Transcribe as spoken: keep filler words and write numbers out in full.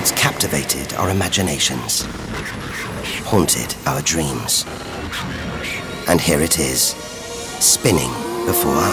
It's captivated our imaginations, haunted our dreams. And here it is, spinning before our